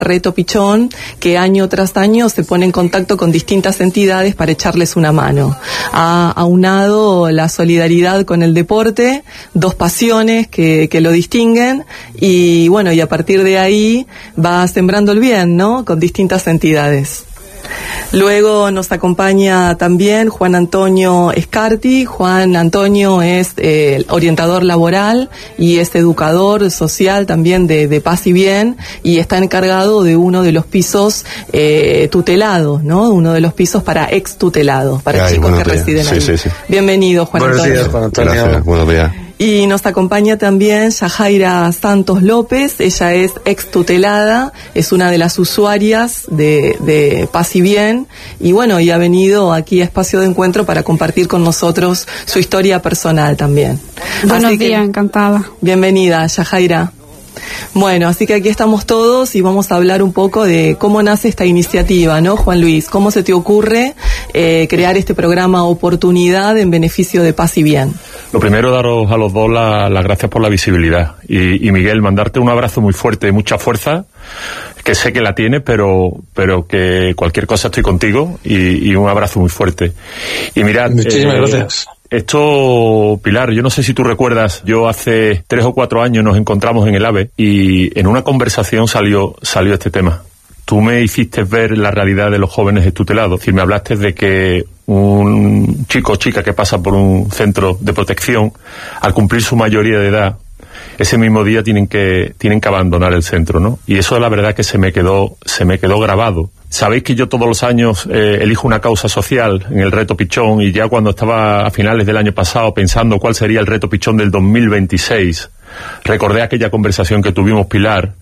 Reto Pichón, que año tras año se pone en contacto con distintas entidades para echarles una mano. Ha aunado la solidaridad con el deporte, dos pasiones que lo distinguen, y bueno, y a partir de ahí va sembrando el bien, ¿no?, con distintas entidades. Luego nos acompaña también Juan Antonio Escarti. Juan Antonio es orientador laboral y es educador social también de Paz y Bien, y está encargado de uno de los pisos tutelados, ¿no? Uno de los pisos para ex tutelados, para chicos que residen ahí. Sí. Bienvenido, Juan Antonio. Buenos días, Juan Antonio. Gracias, buenos días. Y nos acompaña también Yajaira Santos López. Ella es ex tutelada, es una de las usuarias de Paz y Bien, y bueno, y ha venido aquí a Espacio de Encuentro para compartir con nosotros su historia personal también. Buenos días, encantada. Bienvenida, Yajaira. Bueno, así que aquí estamos todos y vamos a hablar un poco de cómo nace esta iniciativa, ¿no, Juan Luis? ¿Cómo se te ocurre crear este programa Oportunidad en beneficio de Paz y Bien? Lo primero, daros a los dos las gracias por la visibilidad. Y Miguel, mandarte un abrazo muy fuerte y mucha fuerza, que sé que la tiene, pero que cualquier cosa estoy contigo, y un abrazo muy fuerte. Y mirad, muchísimas gracias. Esto, Pilar, yo no sé si tú recuerdas, yo hace 3 o 4 años nos encontramos en el AVE y en una conversación salió este tema. Tú me hiciste ver la realidad de los jóvenes extutelados, es decir, me hablaste de que un chico o chica que pasa por un centro de protección, al cumplir su mayoría de edad, ese mismo día tienen que abandonar el centro, ¿no? Y eso la verdad que se me quedó grabado. Sabéis que yo todos los años elijo una causa social en el Reto Pichón, y ya cuando estaba a finales del año pasado pensando cuál sería el Reto Pichón del 2026, recordé aquella conversación que tuvimos, Pilar,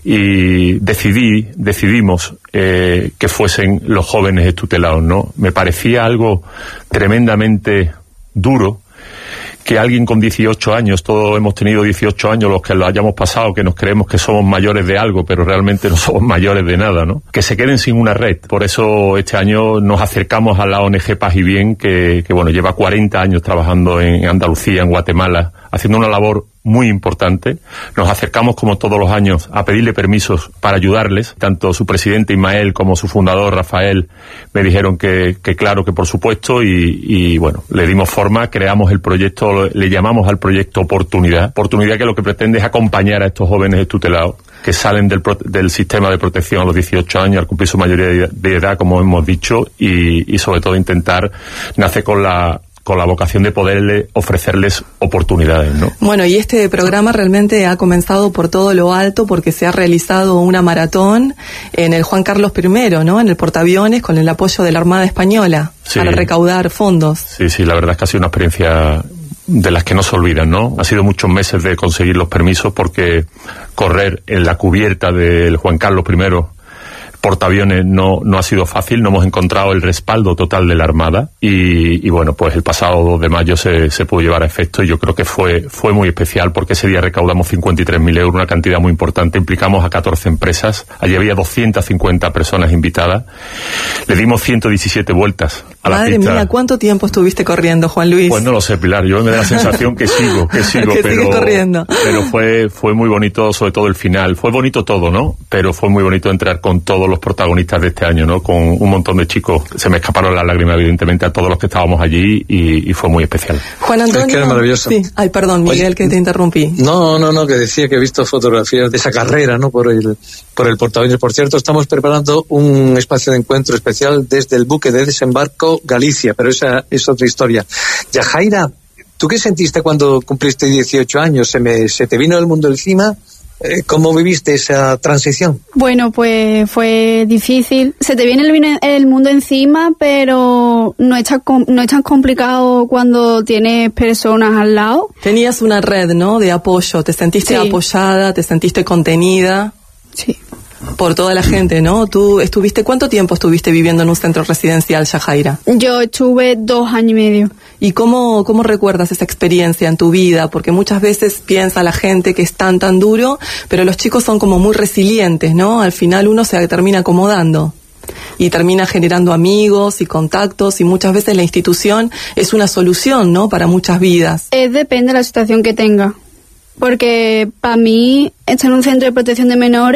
y decidimos que fuesen los jóvenes extutelados, ¿no? Me parecía algo tremendamente duro que alguien con 18 años, todos hemos tenido 18 años, los que lo hayamos pasado, que nos creemos que somos mayores de algo, pero realmente no somos mayores de nada, ¿no? Que se queden sin una red. Por eso este año nos acercamos a la ONG Paz y Bien, que bueno, lleva 40 años trabajando en Andalucía, en Guatemala, haciendo una labor muy importante. Nos acercamos, como todos los años, a pedirle permisos para ayudarles. Tanto su presidente Ismael como su fundador Rafael me dijeron que claro, que por supuesto, y bueno, le dimos forma, creamos el proyecto, le llamamos al proyecto Oportunidad, que lo que pretende es acompañar a estos jóvenes extutelados que salen del sistema de protección a los 18 años, al cumplir su mayoría de edad, como hemos dicho, y sobre todo intentar, nace con la vocación de poderle ofrecerles oportunidades, ¿no? Bueno, y este programa realmente ha comenzado por todo lo alto, porque se ha realizado una maratón en el Juan Carlos I, ¿no?, en el portaaviones, con el apoyo de la Armada Española, sí, para recaudar fondos. Sí, la verdad es que ha sido una experiencia de las que no se olvidan, ¿no? Ha sido muchos meses de conseguir los permisos, porque correr en la cubierta del Juan Carlos I portaaviones no ha sido fácil. No hemos encontrado el respaldo total de la Armada, y bueno, pues el pasado 2 de mayo se pudo llevar a efecto, y yo creo que fue muy especial, porque ese día recaudamos 53.000 euros, una cantidad muy importante. Implicamos a 14 empresas, allí había 250 personas invitadas, le dimos 117 vueltas a la pista. Madre mía, ¿cuánto tiempo estuviste corriendo, Juan Luis? Pues no lo sé, Pilar, yo me da la sensación que sigo, que pero corriendo. Pero fue muy bonito, sobre todo el final. Fue bonito todo, ¿no? Pero fue muy bonito entrar con todos los protagonistas de este año, ¿no? Con un montón de chicos. Se me escaparon las lágrimas, evidentemente, a todos los que estábamos allí, y fue muy especial. Juan Antonio. Es que era maravilloso. Sí. Ay, perdón, Miguel, oye, que te interrumpí. No, que decía que he visto fotografías de esa carrera, ¿no?, por el portaaviones. Por cierto, estamos preparando un espacio de encuentro especial desde el buque de desembarco Galicia, pero esa es otra historia. Yajaira, ¿tú qué sentiste cuando cumpliste 18 años? ¿Se te vino el mundo encima? ¿Cómo viviste esa transición? Bueno, pues fue difícil. Se te viene el mundo encima, pero no es tan complicado cuando tienes personas al lado. Tenías una red, ¿no?, de apoyo. Te sentiste apoyada, te sentiste contenida. Sí. Por toda la gente, ¿no? ¿Cuánto tiempo estuviste viviendo en un centro residencial, Yajaira? Yo estuve 2 años y medio. ¿Y cómo recuerdas esa experiencia en tu vida? Porque muchas veces piensa la gente que es tan duro, pero los chicos son como muy resilientes, ¿no? Al final uno se termina acomodando y termina generando amigos y contactos, y muchas veces la institución es una solución, ¿no?, para muchas vidas. Depende de la situación que tenga. Porque para mí, estar en un centro de protección de menores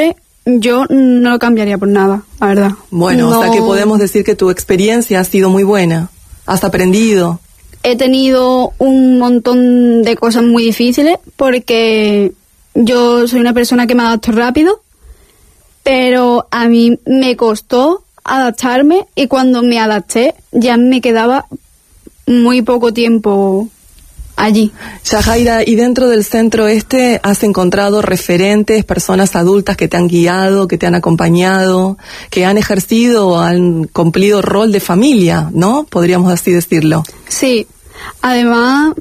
yo no lo cambiaría por nada, la verdad. Bueno, no... o sea que podemos decir que tu experiencia ha sido muy buena. ¿Has aprendido? He tenido un montón de cosas muy difíciles porque yo soy una persona que me adapto rápido, pero a mí me costó adaptarme y cuando me adapté ya me quedaba muy poco tiempo allí. Yajaira, ¿y dentro del centro has encontrado referentes, personas adultas que te han guiado, que te han acompañado, que han ejercido, han cumplido rol de familia, ¿no? Podríamos así decirlo. Sí, además,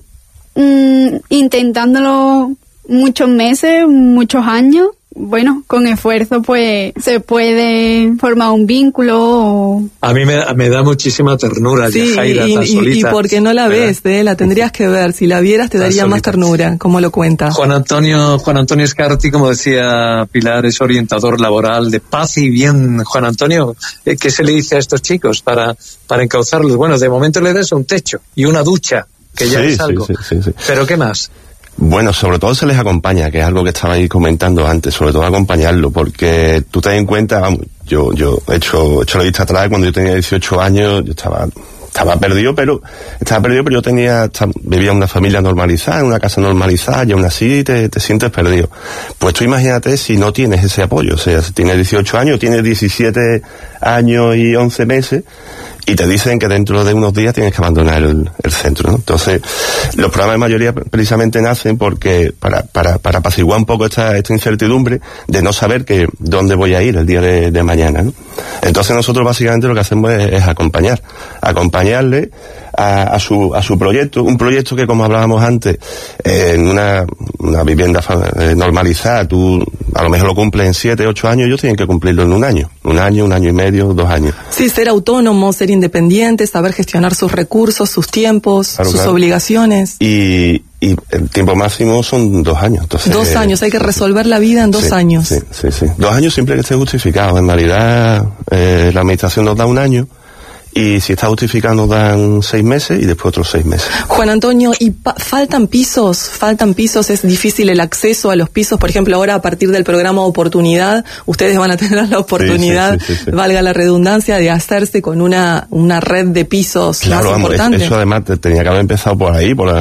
intentándolo muchos meses, muchos años, bueno, con esfuerzo pues se puede formar un vínculo. A mí me da muchísima ternura, sí, Yajaira, tan solita. Y porque no la ves, la tendrías que ver. Si la vieras te daría más ternura, como lo cuenta. Juan Antonio Escarti, como decía Pilar, es orientador laboral de paz y bien. Juan Antonio, ¿qué se le dice a estos chicos para encauzarlos? Bueno, de momento le das un techo y una ducha, que ya es algo. Sí. ¿Pero qué más? Bueno, sobre todo se les acompaña, que es algo que estabais comentando antes, sobre todo acompañarlo, porque tú ten en cuenta, vamos, yo he hecho la vista atrás. Cuando yo tenía 18 años, yo estaba perdido, pero yo vivía en una familia normalizada, en una casa normalizada, y aún así te sientes perdido. Pues tú imagínate si no tienes ese apoyo, o sea, si tienes 18 años, tienes 17 años y 11 meses, y te dicen que dentro de unos días tienes que abandonar el centro, ¿no? Entonces, los programas de mayoría precisamente nacen porque para apaciguar un poco esta incertidumbre de no saber que dónde voy a ir el día de mañana, ¿no? Entonces nosotros básicamente lo que hacemos es acompañarle a su proyecto, un proyecto que, como hablábamos antes, en una vivienda normalizada, tú a lo mejor lo cumples en 7, 8 años, ellos tienen que cumplirlo en un año y medio, 2 años. Sí, ser autónomo, ser independiente, saber gestionar sus recursos, sus tiempos, sus obligaciones. Y el tiempo máximo son 2 años. Entonces, 2 años, hay que resolver la vida en 2 años. Sí. 2 años siempre que esté justificado. En realidad, la administración nos da 1 año. Y si está justificado nos dan 6 meses y después otros 6 meses. Juan Antonio, ¿y faltan pisos? ¿Es difícil el acceso a los pisos? Por ejemplo, ahora a partir del programa Oportunidad, ustedes van a tener la oportunidad, sí. Valga la redundancia, de hacerse con una red de pisos más importante. Eso además tenía que haber empezado por ahí, por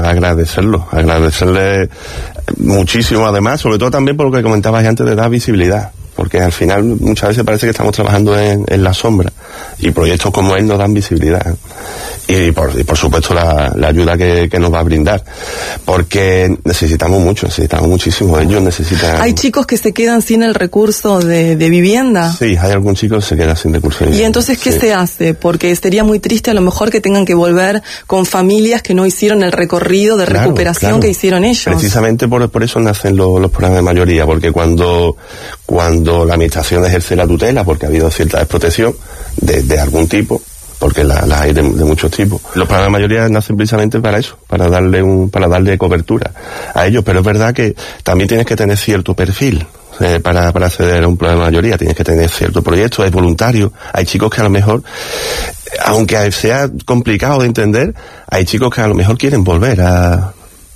agradecerle muchísimo, además, sobre todo también por lo que comentabas antes de dar visibilidad. Porque al final muchas veces parece que estamos trabajando en la sombra y proyectos como él nos dan visibilidad y por supuesto la ayuda que nos va a brindar, porque necesitamos muchísimo. Ellos necesitan. ¿Hay chicos que se quedan sin el recurso de vivienda? Sí, hay algún chico que se queda sin recurso de vivienda. ¿Y entonces qué se hace? Porque sería muy triste a lo mejor que tengan que volver con familias que no hicieron el recorrido de recuperación que hicieron ellos. Precisamente por eso nacen los programas de mayoría, porque cuando la administración ejerce la tutela, porque ha habido cierta desprotección de algún tipo, porque las hay de muchos tipos, los programas de mayoría nacen precisamente para eso, para darle cobertura a ellos. Pero es verdad que también tienes que tener cierto perfil para acceder a un programa de mayoría. Tienes que tener cierto proyecto, es voluntario. Hay chicos que a lo mejor, aunque sea complicado de entender, hay chicos que a lo mejor quieren volver a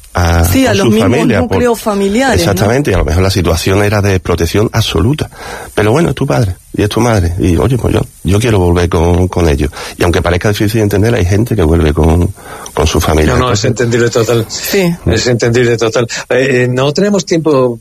los mismos núcleos familiares. Exactamente, ¿no? Y a lo mejor la situación era de protección absoluta. Pero bueno, es tu padre y es tu madre. Y oye, pues yo quiero volver con ellos. Y aunque parezca difícil de entender, hay gente que vuelve con su familia. No, es entendible total. Sí. Es entendible total. No tenemos tiempo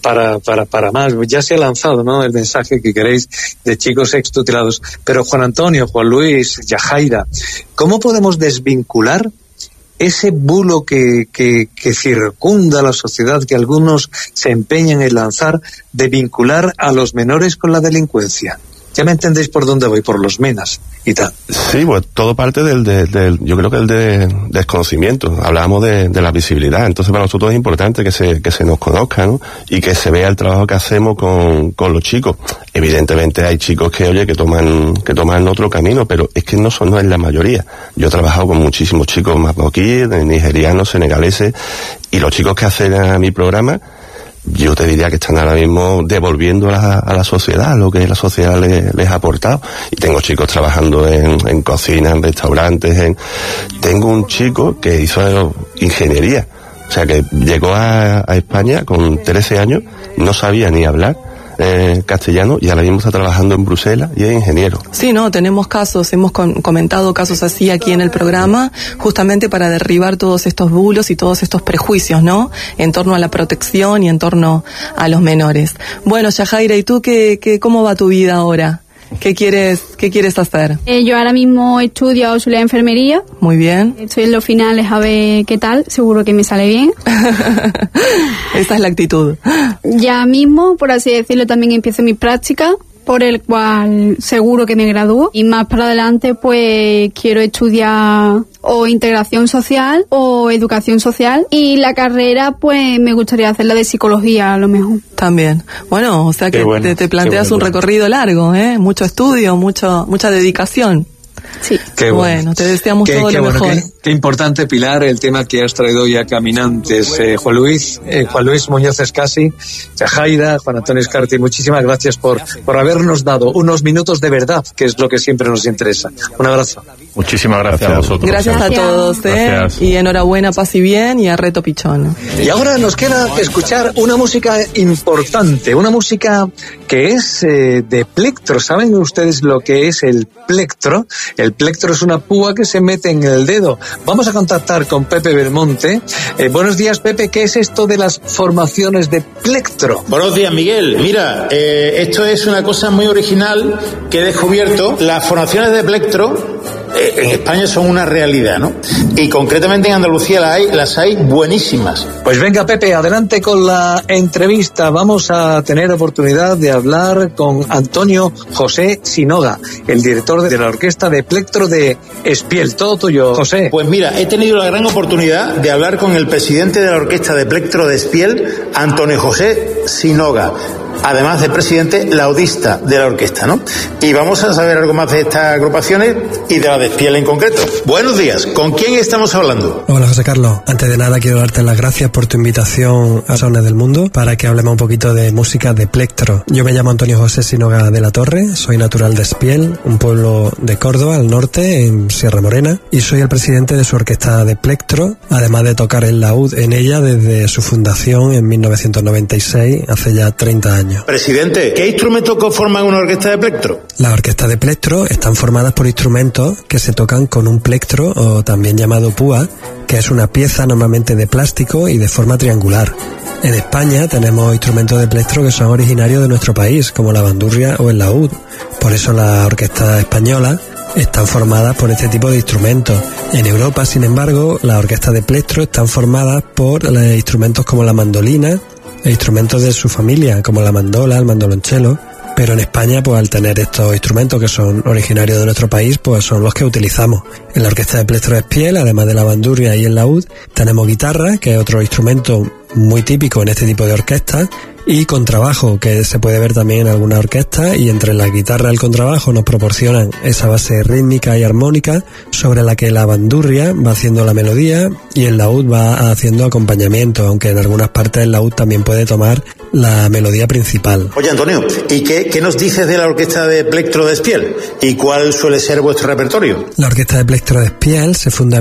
para más. Ya se ha lanzado, ¿no?, el mensaje que queréis de chicos extutelados. Pero Juan Antonio, Juan Luis, Yajaira, ¿cómo podemos desvincular ese bulo que circunda la sociedad, que algunos se empeñan en lanzar, de vincular a los menores con la delincuencia? Ya me entendéis por dónde voy, por los menas y tal. Sí, pues todo parte yo creo que el de desconocimiento. Hablábamos de la visibilidad. Entonces para nosotros es importante que se nos conozca, ¿no? Y que se vea el trabajo que hacemos con los chicos. Evidentemente hay chicos que toman otro camino, pero es que no es la mayoría. Yo he trabajado con muchísimos chicos marroquíes, nigerianos, senegaleses, y los chicos que hacen a mi programa, yo te diría que están ahora mismo devolviendo a la sociedad lo que la sociedad les ha aportado. Y tengo chicos trabajando en cocina, en restaurantes. Tengo un chico que hizo ingeniería, o sea que llegó a España con 13 años, no sabía ni hablar. castellano y ahora mismo está trabajando en Bruselas y es ingeniero. Sí, no, tenemos casos, hemos comentado casos así aquí en el programa, justamente para derribar todos estos bulos y todos estos prejuicios, ¿no? En torno a la protección y en torno a los menores. Bueno, Yajaira, ¿y tú cómo va tu vida ahora? ¿Qué quieres hacer? Yo ahora mismo estudio auxiliar de enfermería. Muy bien. Estoy en los finales a ver qué tal, seguro que me sale bien. Esa es la actitud. Ya mismo, por así decirlo, también empiezo mis prácticas, por el cual seguro que me gradúo. Y más para adelante, pues quiero estudiar o integración social o educación social. Y la carrera, pues me gustaría hacer la de psicología a lo mejor. También. Bueno, o sea que bueno, te planteas un recorrido largo, ¿eh? Mucho estudio, mucha dedicación. Sí. Qué bueno, te deseamos todo lo mejor. Qué importante, Pilar, el tema que has traído hoy a Caminantes. Juan Luis Muñoz Escasi, Yajaira, Juan Antonio Escarti, muchísimas gracias por habernos dado unos minutos de verdad, que es lo que siempre nos interesa. Un abrazo. Muchísimas gracias a vosotros. Gracias a todos, Gracias. Y enhorabuena, paz y bien, y a Reto Pichón. Y ahora nos queda escuchar una música importante, una música que es de plectro. ¿Saben ustedes lo que es el plectro? El plectro es una púa que se mete en el dedo. Vamos a contactar con Pepe Belmonte. Buenos días, Pepe. ¿Qué es esto de las formaciones de plectro? Buenos días, Miguel. Mira, esto es una cosa muy original que he descubierto. Las formaciones de plectro en España son una realidad, ¿no? Y concretamente en Andalucía las hay buenísimas. Pues venga, Pepe, adelante con la entrevista. Vamos a tener oportunidad de hablar con Antonio José Sinoga, el director de la orquesta de plectro de Espiel. Todo tuyo, José. Pues mira, he tenido la gran oportunidad de hablar con el presidente de la orquesta de plectro de Espiel, Antonio José Sinoga, además de presidente laudista de la orquesta, ¿no? Y vamos a saber algo más de estas agrupaciones y de la de Espiel en concreto. Buenos días, ¿con quién estamos hablando? Hola, José Carlos. Antes de nada quiero darte las gracias por tu invitación a Sones del Mundo para que hablemos un poquito de música de plectro. Yo me llamo Antonio José Sinoga de la Torre, soy natural de Espiel, un pueblo de Córdoba, al norte, en Sierra Morena, y soy el presidente de su orquesta de plectro, además de tocar el laúd en ella desde su fundación en 1996, hace ya 30 años. Presidente, ¿qué instrumentos conforman una orquesta de plectro? Las orquestas de plectro están formadas por instrumentos que se tocan con un plectro, o también llamado púa, que es una pieza normalmente de plástico y de forma triangular. En España tenemos instrumentos de plectro que son originarios de nuestro país, como la bandurria o el laúd. Por eso las orquestas españolas están formadas por este tipo de instrumentos. En Europa, sin embargo, las orquestas de plectro están formadas por instrumentos como la mandolina e instrumentos de su familia, como la mandola, el mandolonchelo. Pero en España, pues al tener estos instrumentos que son originarios de nuestro país, pues son los que utilizamos. En la orquesta de plectro de Espiel, además de la bandurria y el laúd, tenemos guitarra, que es otro instrumento muy típico en este tipo de orquestas, y contrabajo, que se puede ver también en algunas orquestas, y entre la guitarra y el contrabajo nos proporcionan esa base rítmica y armónica sobre la que la bandurria va haciendo la melodía y el laúd va haciendo acompañamiento, aunque en algunas partes el laúd también puede tomar la melodía principal. Oye, Antonio, ¿y qué nos dices de la orquesta de plectro de Espiel? ¿Y cuál suele ser vuestro repertorio? La orquesta de plectro de Espiel se funda en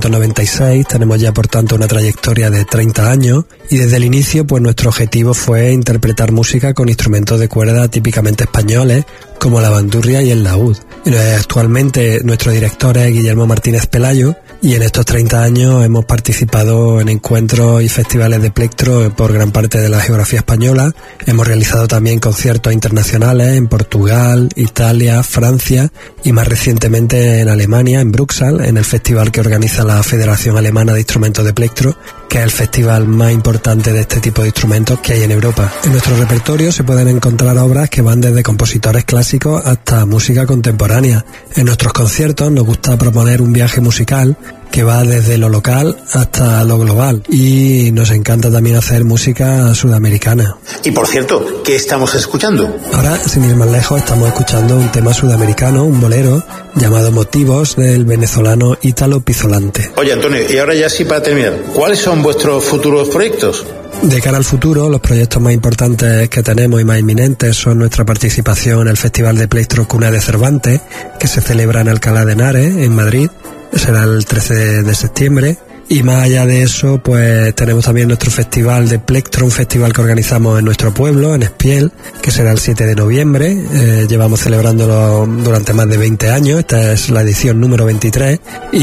1996, tenemos ya por tanto una trayectoria de 30 años, y desde el inicio pues nuestro objetivo fue interpretar música con instrumentos de cuerda típicamente españoles, como la bandurria y el laúd. Actualmente nuestro director es Guillermo Martínez Pelayo, y en estos 30 años hemos participado en encuentros y festivales de plectro por gran parte de la geografía española. Hemos realizado también conciertos internacionales en Portugal, Italia, Francia y más recientemente en Alemania, en Bruxelles, en el festival que organiza la Federación Alemana de Instrumentos de Plectro, que es el festival más importante de este tipo de instrumentos que hay en Europa. En nuestro repertorio se pueden encontrar obras que van desde compositores clásicos hasta música contemporánea. En nuestros conciertos nos gusta proponer un viaje musical que va desde lo local hasta lo global, y nos encanta también hacer música sudamericana. Y por cierto, ¿qué estamos escuchando? Ahora, sin ir más lejos, estamos escuchando un tema sudamericano, un bolero llamado Motivos, del venezolano Ítalo Pizzolante. Oye, Antonio, y ahora ya sí para terminar, ¿cuáles son vuestros futuros proyectos? De cara al futuro, los proyectos más importantes que tenemos y más inminentes son nuestra participación en el Festival de Plectro Cuna de Cervantes, que se celebra en Alcalá de Henares, en Madrid. Será el 13 de septiembre, Y más allá de eso, pues tenemos también nuestro festival de Plectro, un festival que organizamos en nuestro pueblo, en Espiel, que será el 7 de noviembre. Llevamos celebrándolo durante más de 20 años, esta es la edición número 23,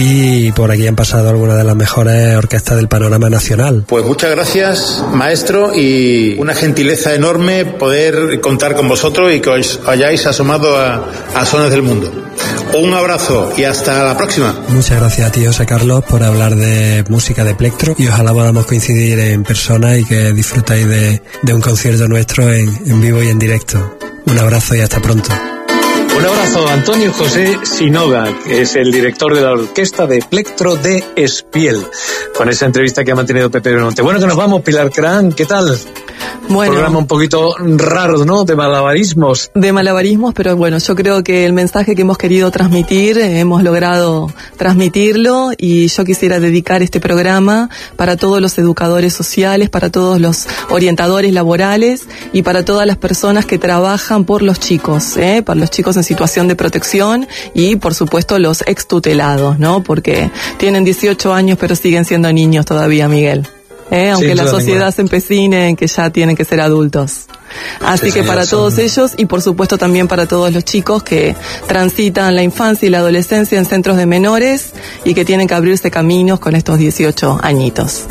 y por aquí han pasado algunas de las mejores orquestas del panorama nacional. Pues muchas gracias, maestro, y una gentileza enorme poder contar con vosotros y que os hayáis asomado a Sones del Mundo. Un abrazo y hasta la próxima. Muchas gracias a ti, José Carlos, por hablar de música de Plectro, y ojalá podamos coincidir en persona y que disfrutáis de un concierto nuestro en vivo y en directo. Un abrazo y hasta pronto. Un abrazo a Antonio José Sinoga, que es el director de la orquesta de Plectro de Espiel, con esa entrevista que ha mantenido Pepe Belmonte. Bueno, que nos vamos, Pilar Crán, ¿qué tal? Bueno, programa un poquito raro, ¿no? De malabarismos. De malabarismos, pero bueno, yo creo que el mensaje que hemos querido transmitir, hemos logrado transmitirlo, y yo quisiera dedicar este programa para todos los educadores sociales, para todos los orientadores laborales y para todas las personas que trabajan por los chicos, para los chicos en situación de protección y, por supuesto, los extutelados, ¿no? Porque tienen 18 años pero siguen siendo niños todavía, Miguel. Aunque la sociedad se empecine en que ya tienen que ser adultos. Así que para todos ellos, y por supuesto también para todos los chicos que transitan la infancia y la adolescencia en centros de menores y que tienen que abrirse caminos con estos 18 añitos.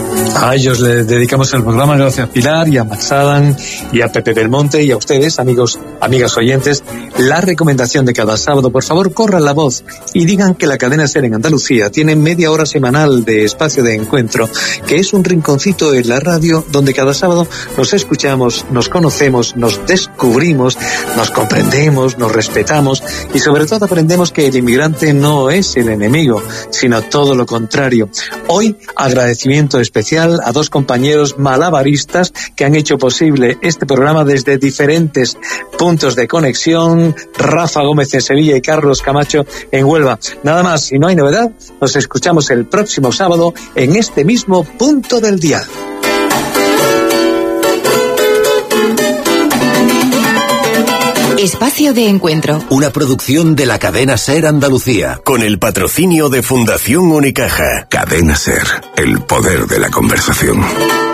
A ellos les dedicamos el programa, gracias a Pilar y a Max Adam y a Pepe Belmonte y a ustedes, amigos, amigas oyentes, la recomendación de cada sábado. Por favor, corran la voz y digan que la cadena SER en Andalucía tiene media hora semanal de espacio de encuentro, que es un rinconcito en la radio donde cada sábado nos escuchamos, nos conocemos, nos descubrimos, nos comprendemos, nos respetamos y sobre todo aprendemos que el inmigrante no es el enemigo, sino todo lo contrario. Hoy, agradecimiento especial a dos compañeros malabaristas que han hecho posible este programa desde diferentes puntos de conexión, Rafa Gómez en Sevilla y Carlos Camacho en Huelva. Nada más, si no hay novedad, nos escuchamos el próximo sábado en este mismo punto del dial. Espacio de Encuentro. Una producción de la cadena SER Andalucía, con el patrocinio de Fundación Unicaja. Cadena SER, el poder de la conversación.